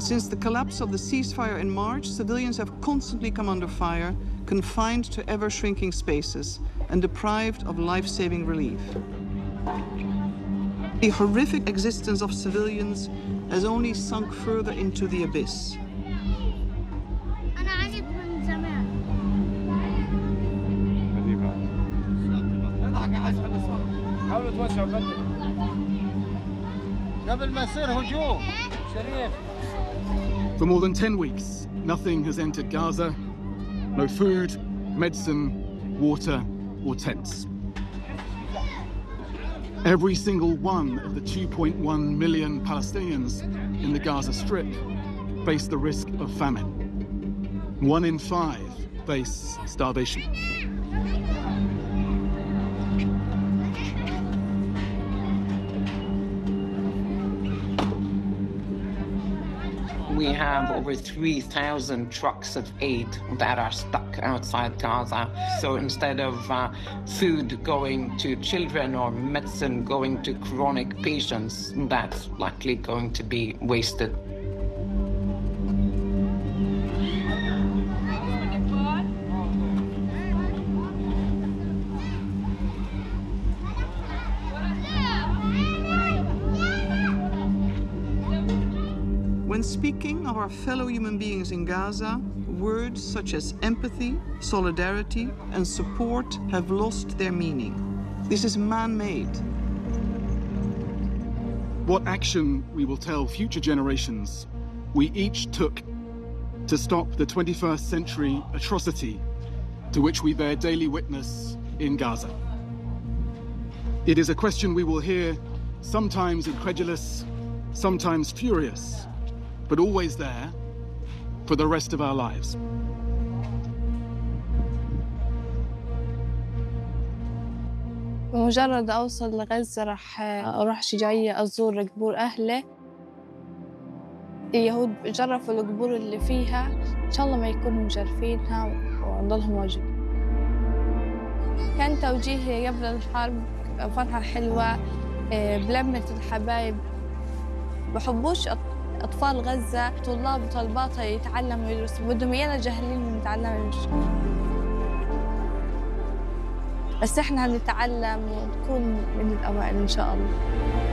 Since the collapse of the ceasefire in March, civilians have constantly come under fire, confined to ever-shrinking spaces and deprived of life-saving relief. The horrific existence of civilians has only sunk further into the abyss. For more than 10 weeks, nothing has entered Gaza. No food, medicine, water, or tents. Every single one of the 2.1 million Palestinians in the Gaza Strip face the risk of famine. 1 in 5 face starvation. We have over 3,000 trucks of aid that are stuck outside Gaza. So instead of food going to children or medicine going to chronic patients, that's likely going to be wasted. When speaking of our fellow human beings in Gaza, words such as empathy, solidarity, and support have lost their meaning. This is man-made. What action we will tell future generations we each took to stop the 21st century atrocity to which we bear daily witness in Gaza. It is a question we will hear, sometimes incredulous, sometimes furious, but always there for the rest of our lives. بمجرد أوصل لغزة راح أروح شجاعية أزور قبور أهلي. اليهود جرفوا القبور اللي فيها، إن شاء الله ما يكونوا مجرفينها ونضلهم موجودين. كان توجيهي قبل الحرب فرحة حلوة بلمة الحبايب. بحبوش أطفال غزة طلاب وطلباتها يتعلموا ويدرسوا، بدهم إيانا جاهلين نتعلم. بس إحنا هنتعلم ونكون من الأوائل إن شاء الله.